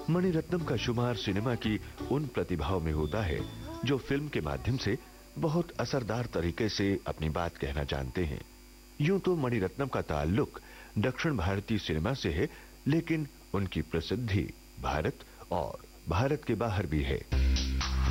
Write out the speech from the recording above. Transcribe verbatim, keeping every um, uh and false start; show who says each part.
Speaker 1: मणिरत्नम का शुमार सिनेमा की उन प्रतिभाओं में होता है जो फिल्म के माध्यम से बहुत असरदार तरीके से अपनी बात कहना जानते हैं। यूं तो मणिरत्नम का ताल्लुक दक्षिण भारतीय सिनेमा से है, लेकिन उनकी प्रसिद्धि भारत और भारत के बाहर भी है।